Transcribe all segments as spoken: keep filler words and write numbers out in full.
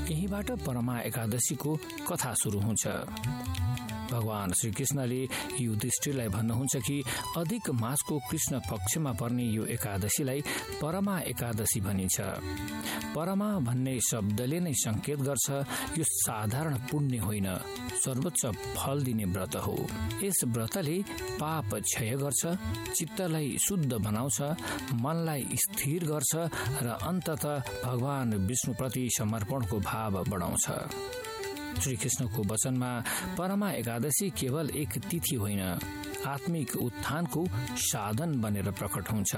यहीबाट परमा एकादशीको कथा सुरु हुन्छ। भगवान श्री कृष्णले युधिष्ठिरलाई भन्नुहुन्छ कि अधिक मासको कृष्ण पक्षमा पर्ने यो एकादशीलाई परमा एकादशी भनिन्छ। परमा भन्ने शब्दले नै संकेत गर्छ यो साधारण पुण्य होइन, सर्वोच्च फल दिने व्रत हो। यस व्रतले पाप क्षय गर्छ, चित्तलाई शुद्ध बनाउँछ, मनलाई स्थिर गर्छ र अन्ततः भगवान विष्णुप्रति समर्पणको भाव बढाउँछ। श्री कृष्णको वचनमा परमा एकादशी केवल एक तिथि होइन, आत्मिक उत्थानको साधन बनेर प्रकट हुन्छ।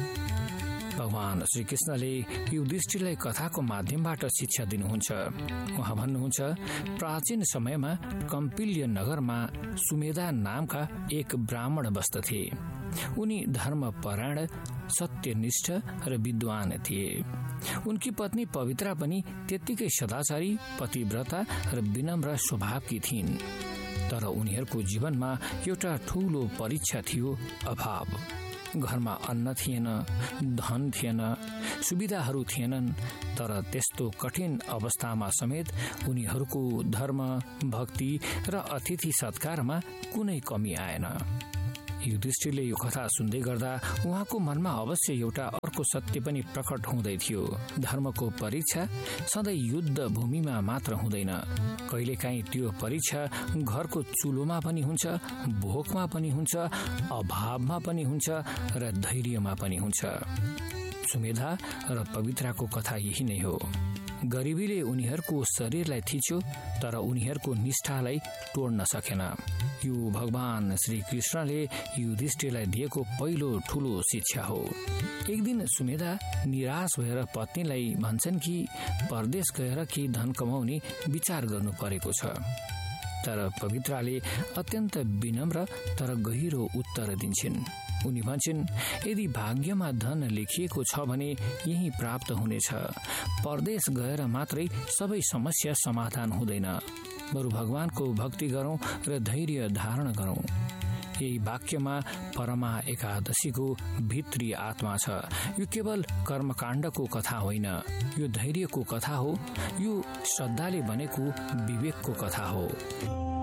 भगवान श्री कृष्णले युधिष्ठिरलाई कथाको माध्यमबाट शिक्षा दिनुहुन्छ। उहाँ भन्नुहुन्छ, प्राचीन समयमा कम्पिल्य नगरमा सुमेधा नामका एक ब्राह्मण बस्दथे। उनी धर्मपरायण, सत्यनिष्ठ र विद्वान थिए। उनकी पत्नी पवित्रा पनि त्यत्तिकै सदाचारी, पतिव्रता र विनम्र स्वभावकी थिइन्। तर उनीहरूको जीवनमा एउटा ठूलो परीक्षा थियो, अभाव। घरमा अन्न थिएन, धन थिएन, सुविधाहरू थिएनन्। तर त्यस्तो कठिन अवस्थामा समेत उनीहरूको धर्म, भक्ति र अतिथि सत्कारमा कुनै कमी आएन। युधिष्ठिरले यो कथा सुन्दै गर्दा उहाँको मनमा अवश्य एउटा अर्को सत्य पनि प्रकट हुँदै थियो। धर्मको परीक्षा सधैँ युद्ध भूमिमा मात्र हुँदैन, कहिलेकाहीँ त्यो परीक्षा घरको चुलोमा पनि हुन्छ, भोकमा पनि हुन्छ, अभावमा पनि हुन्छ र धैर्यमा पनि हुन्छ। सुमेधा र पवित्राको कथा यही नै हो। गरिबीले उनीहरूको शरीरलाई थिच्यो, तर उनीहरूको निष्ठालाई तोड्न सकेन। यो भगवान श्री कृष्णले युधिष्ठिरलाई दिएको पहिलो ठूलो शिक्षा हो। एक दिन सुमेधा निराश भएर पत्नीलाई भन्छन् कि परदेश गएर केही धन कमाउने विचार गर्नु परेको छ। तर पवित्राले अत्यन्त विनम्र तर गहिरो उत्तर दिन्छन्। उनी भन्छन्, यदि भाग्यमा धन लेखिएको छ भने यही प्राप्त हुनेछ। परदेश गएर मात्रै सबै समस्या समाधान हुँदैन, बरु भगवानको भक्ति गरौं र धैर्य धारण गरौं। यही वाक्यमा परमा एकादशीको भित्री आत्मा छ। यो केवल कर्मकाण्डको कथा होइन, यो धैर्यको कथा हो, यो श्रद्धाले बनेको विवेकको कथा हो।